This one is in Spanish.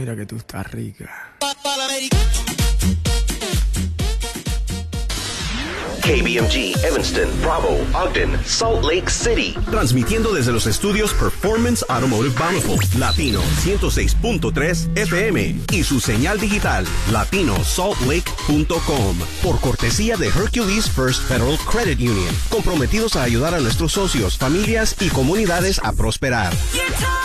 mira que tú estás rica. KBMG, Evanston, Bravo, Ogden, Salt Lake City. Transmitiendo desde los estudios Performance Automotive Bountiful, Latino 106.3 FM y su señal digital, latinosaltlake.com. Por cortesía de Hercules First Federal Credit Union. Comprometidos a ayudar a nuestros socios, familias y comunidades a prosperar.